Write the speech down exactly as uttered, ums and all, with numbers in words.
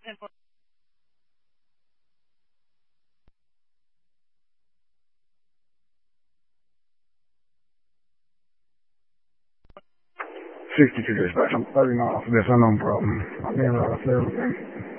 And for sixty-two dispatch. I'm thirty miles to this unknown problem. I'm being right off there.